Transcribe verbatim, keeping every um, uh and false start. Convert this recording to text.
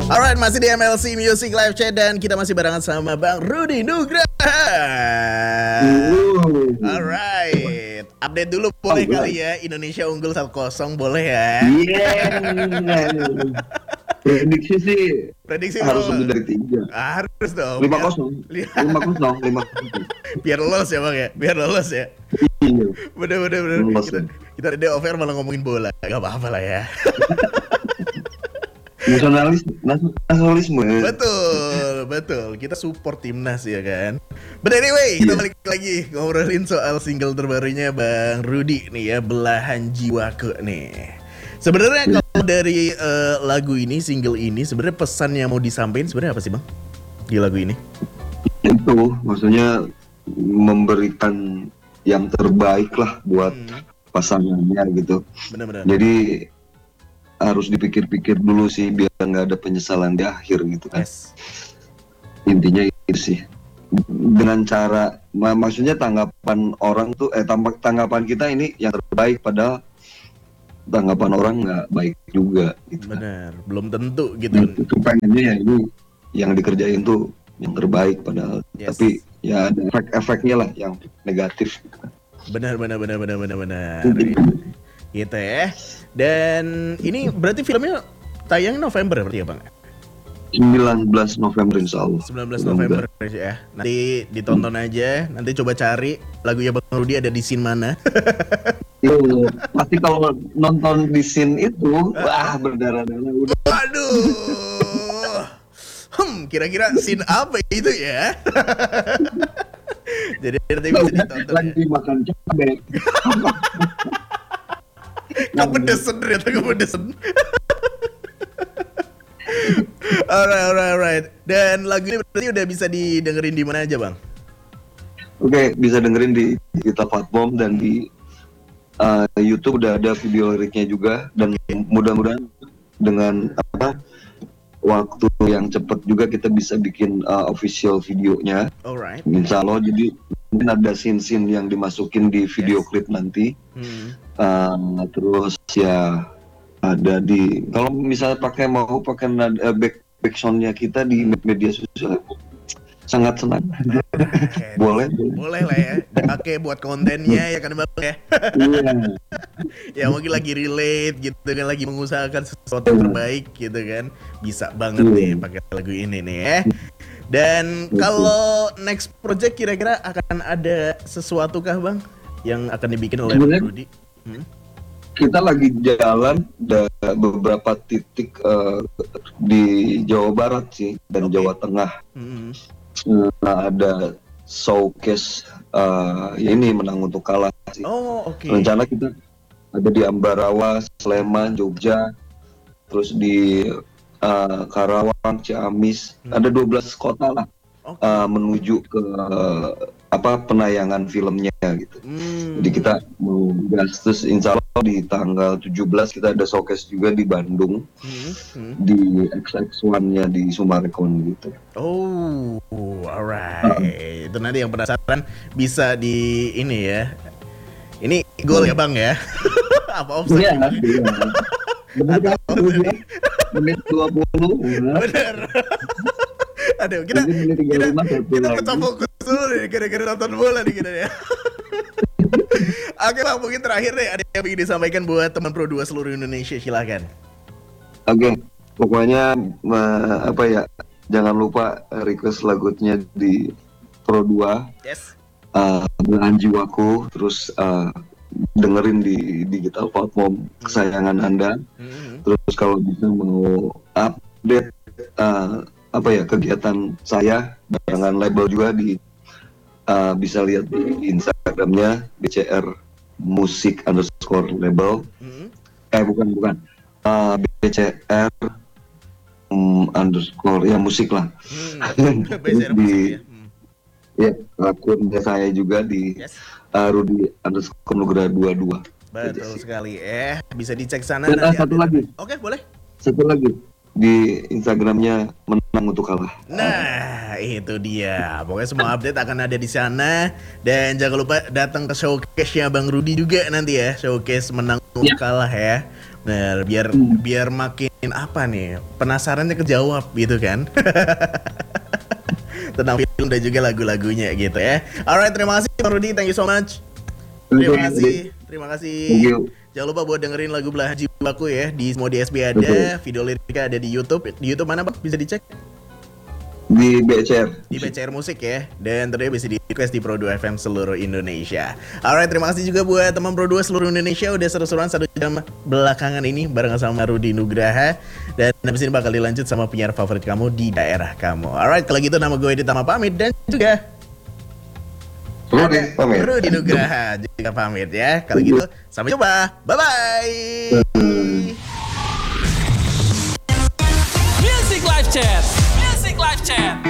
Alright, masih di M L C Music Live Chat dan kita masih barengan sama Bang Rudy Nugraha. Alright, update dulu boleh oh, kali ya. Indonesia unggul satu kosong boleh ya? Iya. Yeah. Prediksi sih Prediksi harus lo. lebih dari tiga. Harus dong. Lima kosong. Lima kosong. Lima kosong. Biar lolos ya bang ya. Biar lolos ya. Iya. Bener bener bener. Kita kita di over malah ngomongin bola. Gak apa-apa lah ya. Nasionalis, nasionalisme. Betul, betul. Kita support timnas ya kan. But anyway, kita yeah. balik lagi ngobrolin soal single terbarunya Bang Rudy nih ya, Belahan Jiwaku nih. Sebenarnya yeah. kalau dari uh, lagu ini, single ini, sebenarnya pesan yang mau disampaikan sebenarnya apa sih Bang di lagu ini? Itu maksudnya memberikan yang terbaik lah buat hmm. pasangannya gitu. Benar-benar. Jadi harus dipikir-pikir dulu sih biar nggak ada penyesalan di akhir gitu kan. Yes. Intinya itu sih. Dengan cara, mak- maksudnya tanggapan orang tuh, eh tanggapan kita ini yang terbaik padahal tanggapan orang nggak baik juga. Gitu. Benar, belum tentu gitu. Nah, itu pengennya ya ini yang dikerjain tuh yang terbaik padahal, yes. tapi ya ada efek-efeknya lah yang negatif. Gitu kan. Benar, benar, benar, benar, benar, benar. Gitu ya. Dan ini berarti filmnya tayang November berarti ya Bang? sembilan belas November insya Allah. sembilan belas November ya. Nanti ditonton aja. Nanti coba cari lagunya Bang Rudy ada di scene mana. Yo, pasti kalau nonton di scene itu wah berdarah-darah udah. Waduh. Hmm, kira-kira scene apa itu ya? Jadi nanti bisa ditonton. Lagi ya. Makan cabai. Kepedesan ternyata kepedesan. Alright, alright, alright. Dan lagu ini berarti udah bisa didengerin di mana aja Bang? Oke, okay, bisa dengerin di digital platform dan di uh, YouTube udah ada video liriknya juga dan mudah-mudahan dengan apa waktu yang cepat juga kita bisa bikin uh, official videonya. Alright. Insya Allah jadi mungkin ada scene-scene yang dimasukin di video yes. klip nanti. Hmm. Uh, terus ya ada di kalau misalnya pakai mau pakai uh, back backsoundnya kita di media sosial sangat senang. Okay. boleh boleh lah ya dipakai buat kontennya ya kan Bang ya. Ya mungkin lagi relate gitu kan, lagi mengusahakan sesuatu terbaik gitu kan, bisa banget nih pakai lagu ini nih ya. Dan kalau next project kira-kira akan ada sesuatu kah Bang yang akan dibikin oleh Bang Rudy? Hmm? Kita lagi jalan ada beberapa titik uh, di Jawa Barat sih dan okay. Jawa Tengah. Hmm. Nah, ada showcase uh, ya ini menang untuk kalah sih. Oh, oke. Okay. Rencana kita ada di Ambarawa, Sleman, Jogja, terus di uh, Karawang, Ciamis, hmm. ada dua belas kota lah. Okay. Uh, menuju ke uh, apa penayangan filmnya gitu. Hmm. Jadi kita mau gas terus insya Allah di tanggal tujuh belas kita ada showcase juga di Bandung. Hmm. Hmm. Di X X one-nya di Sumarekon gitu. Oh, alright. Uh. Itu nanti yang penasaran bisa di ini ya. Ini gol ya Bang ya? Apa offside? Iya, iya. Benar kan? Menit dua puluh. Benar. Aduh, kita kita, kita pecah fokus dulu nih, gara-gara nonton bola nih kita ya. Oke Bang, mungkin terakhir deh, ada yang ingin disampaikan buat teman Pro dua seluruh Indonesia, silakan. Oke, pokoknya uh, apa ya, jangan lupa request lagunya di Pro dua. Yes. Uh, Belahan Jiwaku, terus uh, dengerin di digital platform hmm. kesayangan Anda. Hmm. Terus kalau bisa mau update uh, apa ya kegiatan saya barengan label juga di uh, bisa lihat di Instagramnya B C R musik underscore label. Hmm. Eh bukan bukan uh, B C R um, underscore ya musik lah. Hmm. B C R di musik, ya. Hmm. Ya akunnya saya juga di yes. uh, Rudy underscore Nugraha dua puluh dua. Betul sekali eh bisa dicek sana. Dan nanti satu lagi. Oke boleh. Satu lagi. Di Instagramnya menang untuk kalah. Nah, itu dia. Pokoknya semua update akan ada di sana. Dan jangan lupa datang ke showcase-nya Bang Rudy juga nanti ya. Showcase menang untuk ya. kalah ya. bener. Biar Hmm. biar makin apa nih, penasarannya kejawab gitu kan. Tentang film dan juga lagu-lagunya gitu ya. Alright, terima kasih Bang Rudi, thank you so much. Terima Oke, kasih, terima kasih. Thank you. Jangan lupa buat dengerin lagu Belahan Jiwaku ya. Di semua D S B ada, Betul. video liriknya ada di YouTube. Di YouTube mana Bang? Bisa dicek? Di B C R. Di B C R Musik ya. Dan tentunya bisa di request di Pro dua F M seluruh Indonesia. Alright, terima kasih juga buat teman Pro dua seluruh Indonesia. Udah seru-seruan satu jam belakangan ini bareng sama Rudi Nugraha. Dan habis ini bakal dilanjut sama penyiar favorit kamu di daerah kamu. Alright, kalau gitu nama gue Ditama pamit. Dan juga Rudi pamit. Rudi Nugraha juga pamit ya. Kalau gitu, sampai jumpa. Bye-bye. Music Live Chat. Music Live Chat.